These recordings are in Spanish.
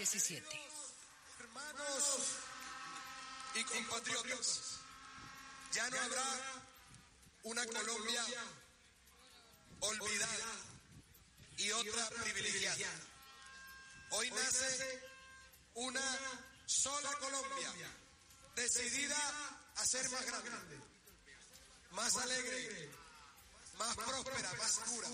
17. Hermanos y compatriotas, ya no habrá una Colombia olvidada y otra privilegiada. Hoy nace una sola Colombia, decidida a ser más grande, más alegre, más próspera, más segura.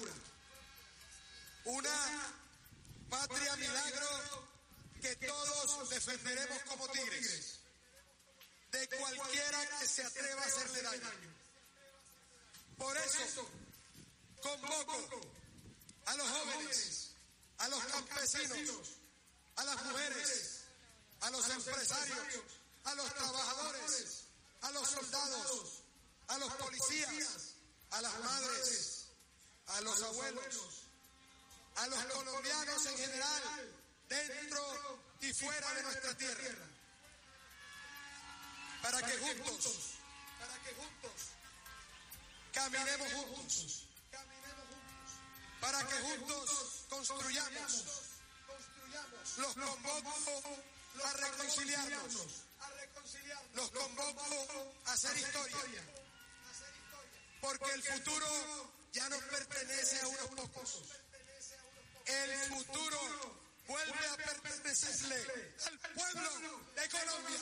Una patria milagro que todos defenderemos como tigres de cualquiera que se atreva a hacerle daño. Por eso convoco a los jóvenes, a los campesinos, a las mujeres, a los empresarios, a los trabajadores, a los soldados, a los policías, a las madres, a los abuelos, a los colombianos en general, dentro y fuera de nuestra tierra, para que juntos caminemos juntos, para que juntos construyamos. Los convoco a reconciliarnos, los convoco a hacer historia, porque el futuro ya no pertenece a unos pocos. El futuro vuelve a pertenecerle al pueblo de Colombia.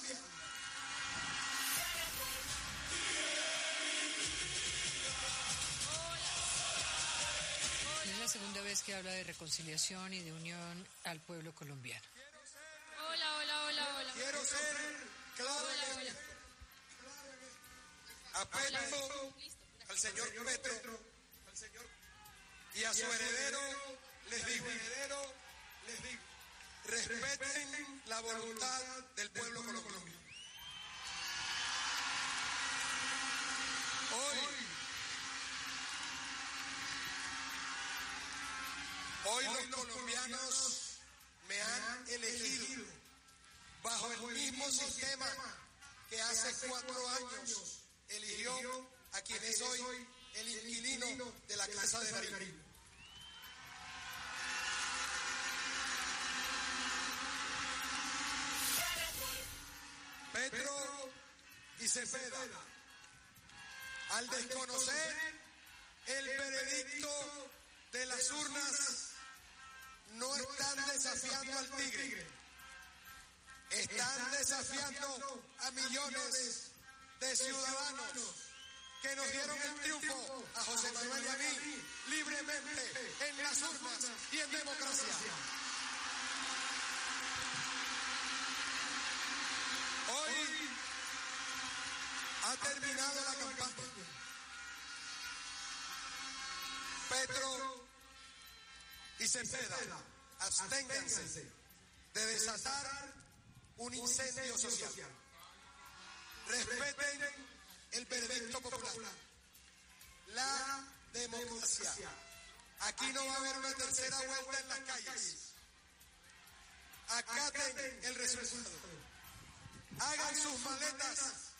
Es la segunda vez que habla de reconciliación y de unión al pueblo colombiano. Hola. Quiero ser claro en esto. Apelo al señor Petro y a su heredero les digo, respeten la voluntad del pueblo colombiano. Hoy los colombianos me han elegido bajo el mismo sistema que hace 4 años eligió a quien es hoy el inquilino de la Casa de Nariño. Petro y Cepeda, al desconocer el veredicto de las urnas, no están desafiando al tigre, están desafiando a millones de ciudadanos que nos dieron el triunfo a José Manuel y a mí libremente en las urnas y en democracia. Hoy ha terminado la campaña. Petro y Cepeda, absténganse de desatar un incendio social. Respeten el veredicto popular, la democracia. Aquí no va a haber una tercera vuelta en las calles. Acaten el resultado. Hagan sus maletas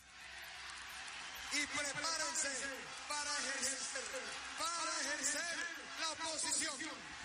y prepárense para ejercer la oposición.